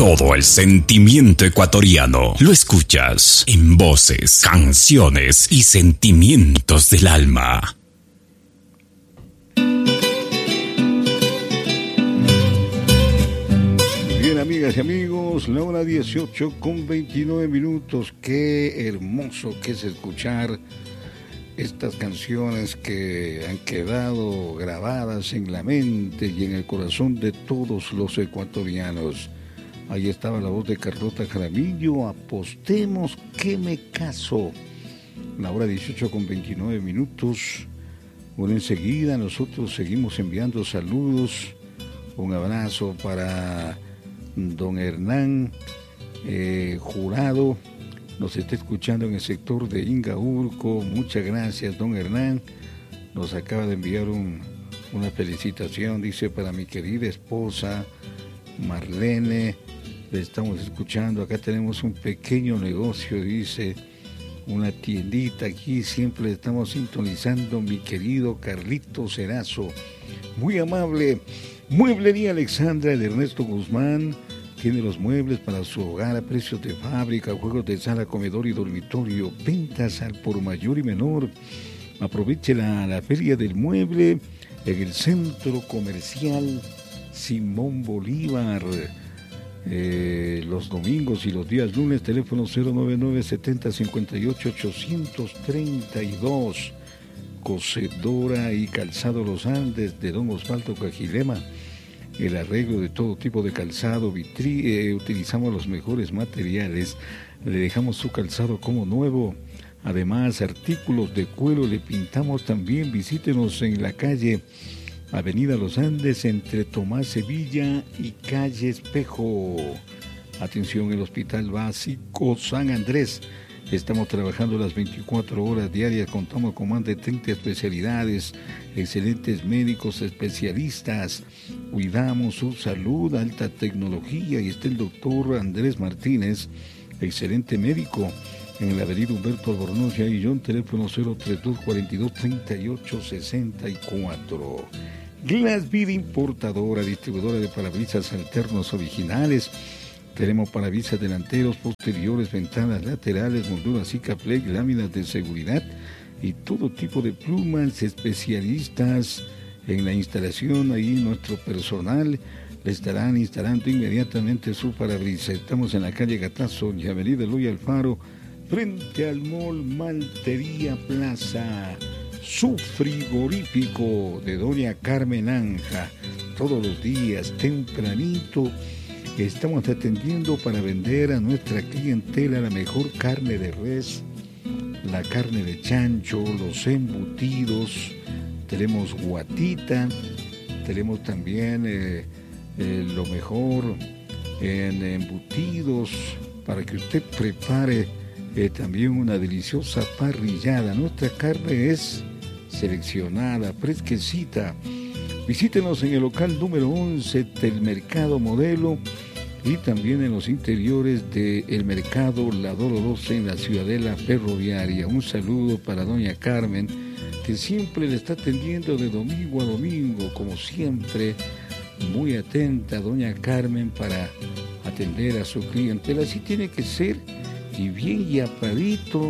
Todo el sentimiento ecuatoriano lo escuchas en voces, canciones y sentimientos del alma. Bien, amigas y amigos, la hora 18:29. Qué hermoso que es escuchar estas canciones que han quedado grabadas en la mente y en el corazón de todos los ecuatorianos. Ahí estaba la voz de Carlota Jaramillo, Apostemos que me caso. La hora 18:29. Bueno, enseguida nosotros seguimos enviando saludos. Un abrazo para don Hernán Jurado. Nos está escuchando en el sector de Ingaurco. Muchas gracias, don Hernán. Nos acaba de enviar una felicitación, dice, para mi querida esposa Marlene. Le estamos escuchando. Acá tenemos un pequeño negocio, dice, una tiendita aquí. Siempre estamos sintonizando, mi querido Carlito Cerazo. Muy amable. Mueblería Alexandra de Ernesto Guzmán. Tiene los muebles para su hogar a precios de fábrica, juegos de sala, comedor y dormitorio, ventas al por mayor y menor. Aproveche la Feria del Mueble en el Centro Comercial Simón Bolívar. Los domingos y los días lunes, teléfono 099-7058-832. Cocedora y Calzado Los Andes de don Osvaldo Cajilema. El arreglo de todo tipo de calzado, utilizamos los mejores materiales, le dejamos su calzado como nuevo. Además, artículos de cuero le pintamos también. Visítenos en la calle Avenida Los Andes, entre Tomás Sevilla y calle Espejo. Atención, el Hospital Básico San Andrés. Estamos trabajando las 24 horas diarias, contamos con más de 30 especialidades, excelentes médicos especialistas, cuidamos su salud, alta tecnología, y está el doctor Andrés Martínez, excelente médico, en la avenida Humberto Albornoz y Aillón, teléfono 032-42-3864. Glass Vida Importadora, distribuidora de parabrisas alternos originales. Tenemos parabrisas delanteros, posteriores, ventanas laterales, molduras Sikaflex, láminas de seguridad y todo tipo de plumas. Especialistas en la instalación. Ahí nuestro personal le estarán instalando inmediatamente su parabrisas. Estamos en la calle Gatazo y avenida Eloy Alfaro, frente al Mall Maltería Plaza. Su frigorífico de doña Carmen Anja. Todos los días, tempranito, estamos atendiendo para vender a nuestra clientela la mejor carne de res, la carne de chancho, los embutidos. Tenemos guatita, tenemos también lo mejor en embutidos para que usted prepare también una deliciosa parrillada. Nuestra carne es seleccionada, fresquecita. Visítenos en el local número 11 del Mercado Modelo y también en los interiores del Mercado La Dolorosa en la Ciudadela Ferroviaria. Un saludo para doña Carmen, que siempre le está atendiendo de domingo a domingo, como siempre, muy atenta doña Carmen para atender a su clientela. Así tiene que ser, y bien yapadito.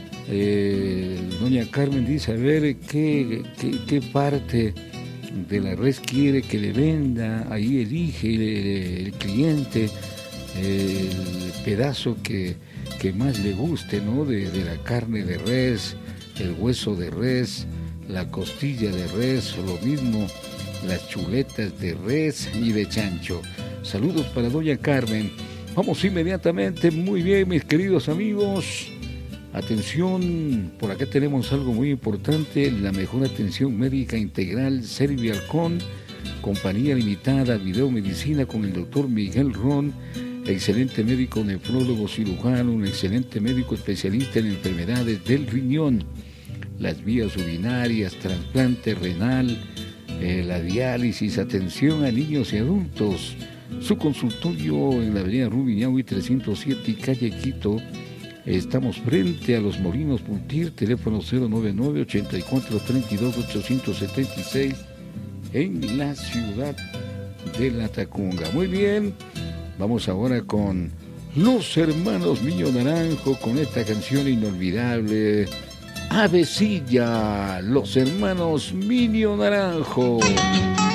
Doña Carmen dice, a ver, qué parte de la res quiere que le venda. Ahí elige el cliente el pedazo que más le guste, ¿no? De la carne de res, el hueso de res, la costilla de res, lo mismo las chuletas de res y de chancho. Saludos para doña Carmen. Vamos inmediatamente. Muy bien, mis queridos amigos. Atención, por acá tenemos algo muy importante, la mejor atención médica integral Servialcon, compañía limitada, videomedicina con el doctor Miguel Ron, excelente médico nefrólogo cirujano, un excelente médico especialista en enfermedades del riñón, las vías urinarias, trasplante renal, la diálisis, atención a niños y adultos. Su consultorio en la avenida Rubiñahui 307 y calle Quito. Estamos frente a los Molinos Puntir, teléfono 099-8432-876 en la ciudad de La Tacunga. Muy bien, Vamos ahora con los hermanos Miño Naranjo con esta canción inolvidable, Avecilla, los hermanos Miño Naranjo.